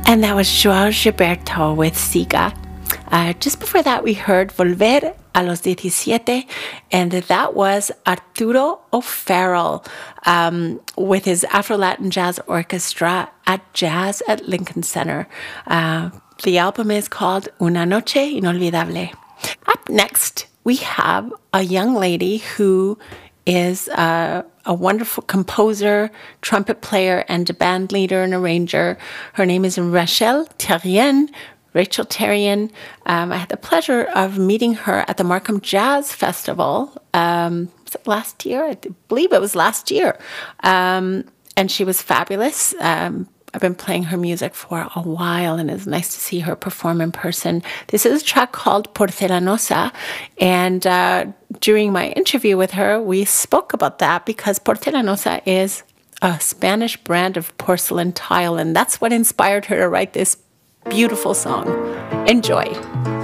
And that was Joao Gilberto with Siga. Just before that, we heard Volver a los 17, and that was Arturo O'Farrell with his Afro-Latin Jazz Orchestra at Jazz at Lincoln Center. The album is called Una Noche Inolvidable. Up next, we have a young lady who is a wonderful composer, trumpet player, and a band leader and arranger. Her name is Rachel Therrien. I had the pleasure of meeting her at the Markham Jazz Festival. Was it last year? I believe it was last year. And she was fabulous. I've been playing her music for a while, and it's nice to see her perform in person. This is a track called Porcelanosa, and during my interview with her, we spoke about that because Porcelanosa is a Spanish brand of porcelain tile, and that's what inspired her to write this beautiful song. Enjoy.